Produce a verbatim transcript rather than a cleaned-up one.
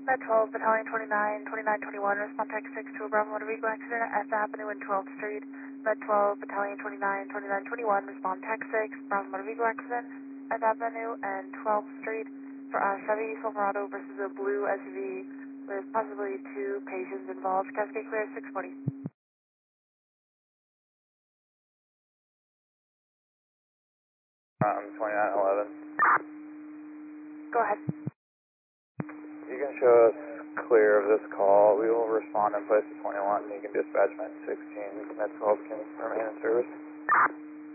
Med twelve, Battalion twenty-nine, twenty-nine twenty-one, respond text six to a Bravo motor vehicle accident at F Avenue and twelfth Street. Med twelve, Battalion twenty-nine, twenty-nine twenty-one, respond text six, Bravo motor vehicle accident at F Avenue and twelfth Street for a Chevy Silverado versus a blue S U V with possibly two patients involved. Cascade clear six forty. Um, twenty-nine eleven. Go ahead. You can show us clear of this call. We will respond in place to twenty-one, and you can dispatch Med sixteen. Med twelve can remain in service.